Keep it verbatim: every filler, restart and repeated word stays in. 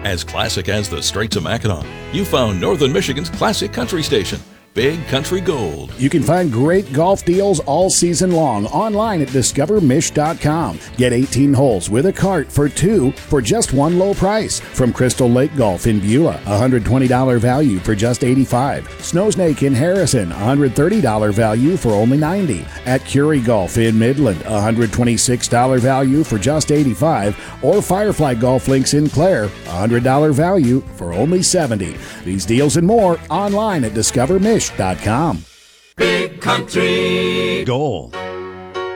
As classic as the Straits of Mackinac, you found Northern Michigan's classic country station, Big Country Gold. You can find great golf deals all season long online at discover mich dot com. Get eighteen holes with a cart for two for just one low price. From Crystal Lake Golf in Beulah, one hundred twenty dollars value for just eighty-five dollars. Snowsnake in Harrison, one hundred thirty dollars value for only ninety dollars. At Curie Golf in Midland, one hundred twenty-six dollars value for just eighty-five dollars. Or Firefly Golf Links in Clare, one hundred dollars value for only seventy dollars. These deals and more online at discover mich dot com. Big Country Gold.